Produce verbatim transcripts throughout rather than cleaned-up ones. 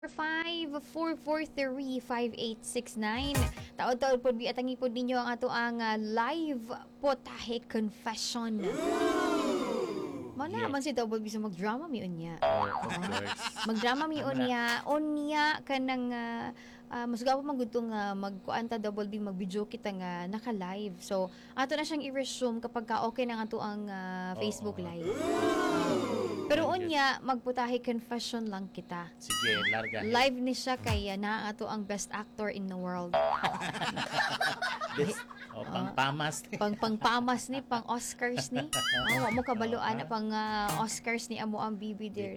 five four four three five eight six nine. Taon-taon po biatangi po ninyo ang ato ang uh, live potahe confession. Mana Yeah. man si Double B sa magdrama mi unya. Oh, of course. Magdrama mi unya, unya kanang uh, uh, mas gapo man gud nga magkuanta Double B magvideo kita nga naka-live. So ato na siyang i-resume kapag ka okay na nga to ang uh, Facebook Oo. live. Pero unya magputahe confession lang kita. Sige, larga. Live ni siya kaya na ato ang best actor in the world. This, oh, pangpamas. Pang pangpamas ni, pang Oscars ni. Oh, mo kabaluan na pang uh, Oscars ni amo ang B B there.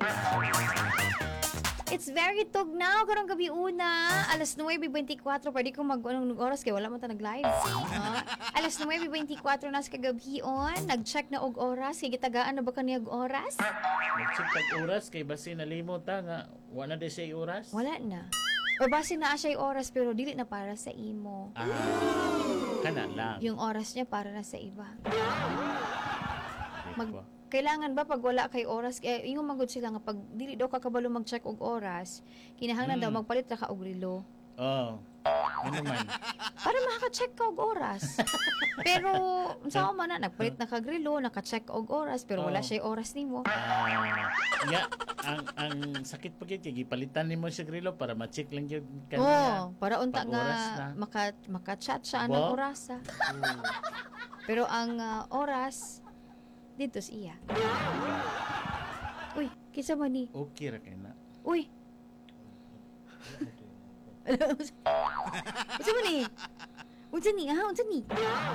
It's very tugnaw karong gabi una, alas nueve twenty-four, pwede ko mag anong oras kay wala man ta nag-live. Uh, alas nueve twenty-four nas kagabion, nag-check na og oras, kay gitagaan na ba kaniyag oras? Nag-check tag oras kay basi nalimot ta nga wala na siya oras. Wala na. O base na siya oras pero dili na para sa imo. Ah, kana lang. Yung oras niya para na sa iba. Mag Mag- Kailangan ba pag wala kay oras, eh, yung magod sila nga pag dili daw kakabalo mag-check og oras, kinahanglan Hmm. daw magpalit ra ka og relo. Oh. Ano man? Para makaka-check ka og oras. Pero unsa man na nagpalit na kag relo, naka-check og oras pero wala Oh. siya oras nimo. Ah, ya, ang ang sakit pa gyud kay gipalitan nimo siya grilo para ma-check lang gyud Oh, kanina. para unta Pag nga oras na. maka maka-chat siya Bo? anong orasa. Pero ang ah, oras dito siya. Uy, kisa man ni. Okay ra kay na. Uy. Unsa man ni? Unsa ni? Ah, unsa ni?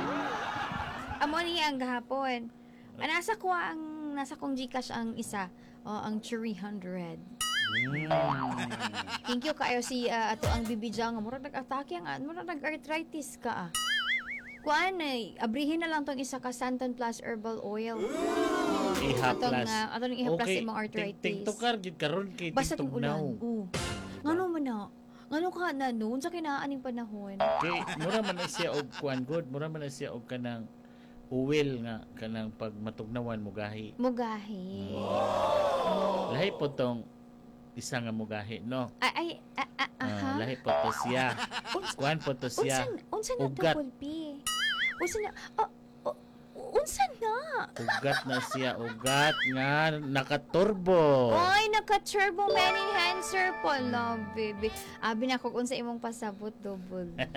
Amo ni ang gahapon. Ah, nasa ko ang nasa kong Gcash ang isa, oh, ang three hundred. Mm. Thank you kayo si ah, ato ang bibidya nga murag nag-atake ang ah, murag nag-arthritis ka ah. Kuan eh, abrihin na lang tong isa ka Santon Plus Herbal Oil. Iha Atong, plus. ah, atong iha plus Okay, imong arthritis. Tingtukar gid karon kay Basta tingtog ulan. now. Oo. Ngano man na? Ngano ka na noon sa kinaaning panahon? Kay mura man na siya og kuan good, mura man na siya og kanang uwil nga kanang pag matugnawan mo gahi. Mugahi. Lahi po tong isa nga mugahi, no? Ay, ay, ah, ah, Ah, aha. lahi po to siya. Kuan po to siya. Unsan, unsan na Ugat. double P? Unsan na, oh, oh, unsan na? Ugat na siya, ugat nga nakaturbo. Oy, naka-turbo man enhancer pala, baby. Abi na kung unsa imong pasabot, double B.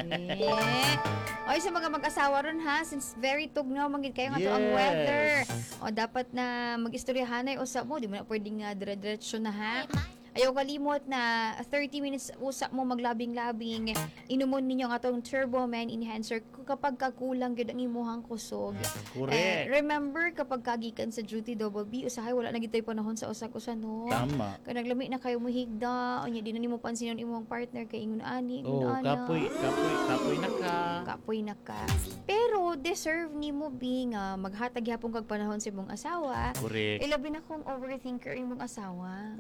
Oy, sa mga mag-asawa ron ha, since very tugnaw man gid kayo nga to ang Yes. weather. O dapat na mag-istoryahanay usap mo, di mo na pwedeng nga dire-diretso na ha. Ayaw kalimot na thirty minutes usap mo maglabing-labing. Inumon ninyo ang atong Turbo Man Enhancer kapag kakulang gyud ang imuhang kusog. Correct. Eh, remember kapag kagikan sa duty double B, usahay wala na gitay panahon sa usak-usa no. Tama. Kanang lami na kayo mohigda, unya di na nimo pansinon imong partner kay ingon ani, Oh, ingon ana. kapoy, kapoy, kapoy na ka. Kapoy na ka. Pero deserve nimo bi nga maghatag gyapon kag panahon sa imong asawa. Correct. Ilabi na kung overthinker imong asawa.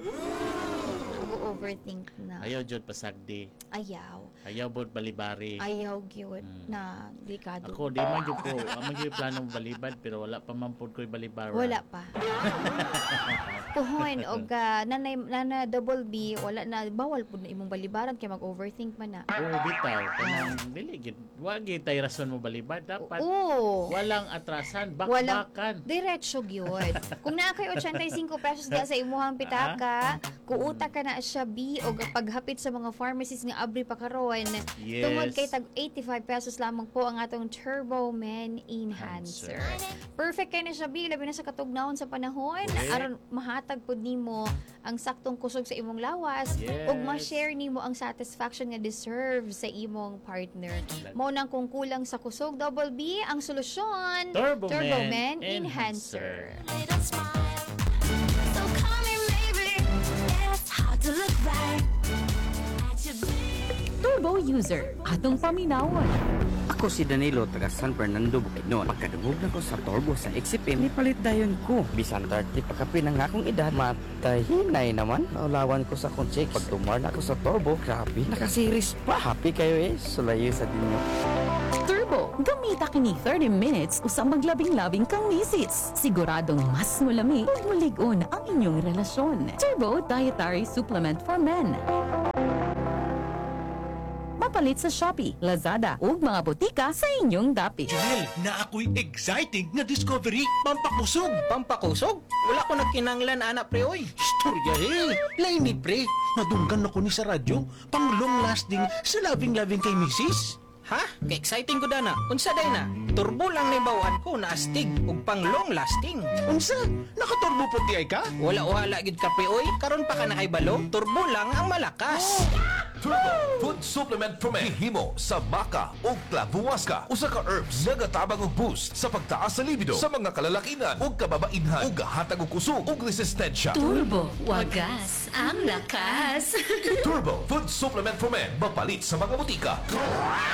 Ako overthink na. Ayaw jud pasagdi. Ayaw. Ayaw bod balibari. Ayaw gyud Mm. na delikado. Ako di man jud ko, amang jud planong balibad pero wala pa man pod ko'y balibara. Wala pa. Puhon og uh, nanay nana double B wala na bawal pud na imong balibaran kay mag-overthink man na. Oo, bitaw. Kanang dili gid. Wa gid tay rason mo balibad dapat. Oo. Walang atrasan, Walang bakbakan. diretso gyud. Kung naa kay eighty-five pesos diya sa imuhang pitaka, kuuta ka na siya B o paghapit sa mga pharmacies nga abri pa karon. Yes. Tungod kay tag eighty-five pesos lamang po ang atong Turbo Man Enhancer. Perfect kay na siya B labi na sa katugnawon sa panahon Correct. aron mahatag pud nimo ang saktong kusog sa imong lawas Yes. ug ma-share nimo ang satisfaction nga deserve sa imong partner. Mao nang kung kulang sa kusog double B ang solusyon Turbo Man Man Enhancer. Enhancer. Little smile. So call me maybe. It's hard to look right at your big Turbo user, atong paminawon. Ako si Danilo, taga San Fernando, Bukidnon. Pagkadungog na ko sa turbo sa X P M, nipalit dayon ko. Bisan thirty pagkapi ng akong edad, matay. Hinay naman, naulawan ko sa akong check. Pag tumar na ako sa turbo, grabe, nakasiris pa. Happy kayo eh, sulayo sa dinyo. Turbo Gamita kini thirty minutes usa maglabing-labing kang misis. Siguradong mas mulami ug mulig-on ang inyong relasyon. Turbo Dietary Supplement for Men. Mapalit sa Shopee, Lazada ug mga botika sa inyong dapit. Janelle, na ako'y exciting nga discovery. Pampakusog. Pampakusog? Wala ko nagkinanglan, anak pre, oy. Storya eh. Lain ni pre. Madunggan ako ni sa radyo. Pang long lasting sa loving-loving kay misis. Ha? Ka-exciting ko dana. Unsa day na? Turbo lang na bawaan ko na astig ug pang long lasting. Unsa? Nakaturbo puti ay ka? Wala wala gid ka pre, oy. Karon pa ka nakaibalo. Turbo lang ang malakas. Turbo Food Supplement for Men himo sa baka o klabuwaska usa ka herbs nga gatabang og boost sa pagtaas sa libido sa mga kalalakinan ug kababainhan ug gahatag og kusog ug resistensya. Turbo, wagas, ang lakas. Turbo Food Supplement for Men mapalit sa mga butika.